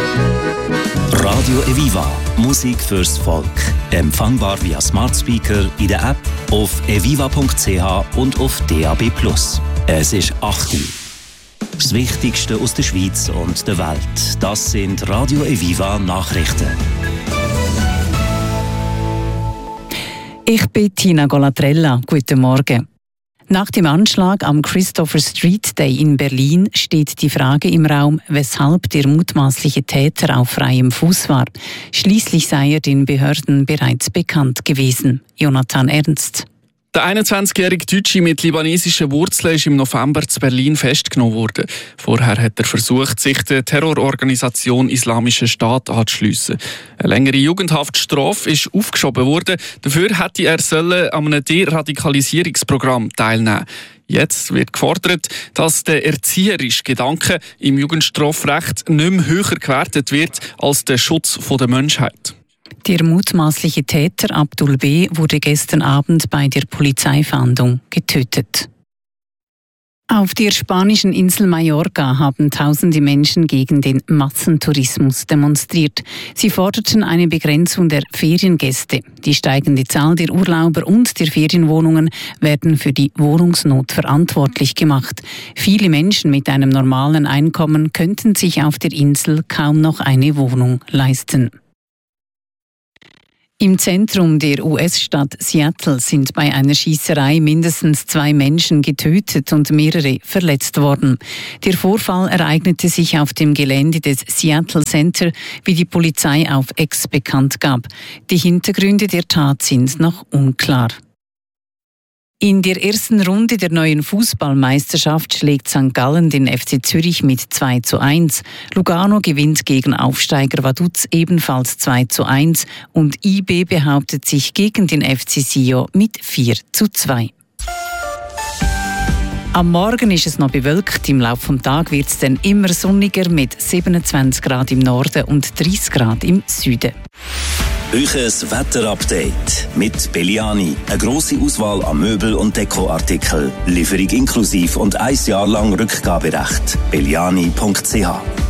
Radio Eviva, Musik fürs Volk. Empfangbar via Smart Speaker, in der App, auf eviva.ch und auf DAB+. Es ist 8 Uhr. Das Wichtigste aus der Schweiz und der Welt, das sind Radio Eviva Nachrichten. Ich bin Tina Golatrella. Guten Morgen. Nach dem Anschlag am Christopher Street Day in Berlin steht die Frage im Raum, weshalb der mutmaßliche Täter auf freiem Fuß war. Schließlich sei er den Behörden bereits bekannt gewesen. Jonathan Ernst. Der 21-jährige Deutsche mit libanesischen Wurzeln ist im November zu Berlin festgenommen worden. Vorher hat er versucht, sich der Terrororganisation Islamischer Staat anzuschliessen. Eine längere Jugendhaftstrafe ist aufgeschoben worden. Dafür hätte er an einem Deradikalisierungsprogramm teilnehmen. Jetzt wird gefordert, dass der erzieherische Gedanke im Jugendstrafrecht nicht mehr höher gewertet wird als der Schutz der Menschheit. Der mutmaßliche Täter Abdul B. wurde gestern Abend bei der Polizeifahndung getötet. Auf der spanischen Insel Mallorca haben tausende Menschen gegen den Massentourismus demonstriert. Sie forderten eine Begrenzung der Feriengäste. Die steigende Zahl der Urlauber und der Ferienwohnungen werden für die Wohnungsnot verantwortlich gemacht. Viele Menschen mit einem normalen Einkommen könnten sich auf der Insel kaum noch eine Wohnung leisten. Im Zentrum der US-Stadt Seattle sind bei einer Schießerei mindestens 2 Menschen getötet und mehrere verletzt worden. Der Vorfall ereignete sich auf dem Gelände des Seattle Center, wie die Polizei auf X bekannt gab. Die Hintergründe der Tat sind noch unklar. In der ersten Runde der neuen Fußballmeisterschaft schlägt St. Gallen den FC Zürich mit 2:1. Lugano gewinnt gegen Aufsteiger Vaduz ebenfalls 2:1 und IB behauptet sich gegen den FC Sion mit 4:2. Am Morgen ist es noch bewölkt, im Laufe des Tages wird es dann immer sonniger mit 27 Grad im Norden und 30 Grad im Süden. Euches Wetterupdate mit Belliani. Eine grosse Auswahl an Möbel- und Dekoartikeln. Lieferung inklusiv und 1 Jahr lang Rückgaberecht. Belliani.ch